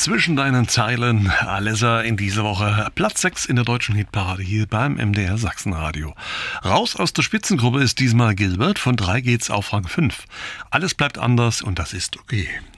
Zwischen deinen Zeilen, Alessa in dieser Woche Platz 6 in der deutschen Hitparade hier beim MDR Sachsenradio. Raus aus der Spitzengruppe ist diesmal Gilbert, von 3 geht's auf Rang 5. Alles bleibt anders und das ist okay.